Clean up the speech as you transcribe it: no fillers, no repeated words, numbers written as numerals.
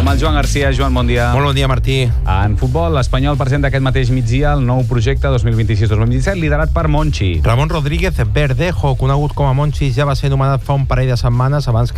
Amb el Joan Garcia. Joan, bon dia. Molt bon dia, Martí. En futbol, l'Espanyol presenta aquest mateix migdia el nou projecte 2026-2027 liderat per Monchi. Ramon Rodríguez Verdejo, conegut com a Monchi, ja va ser nomenat fa un parell de setmanes abans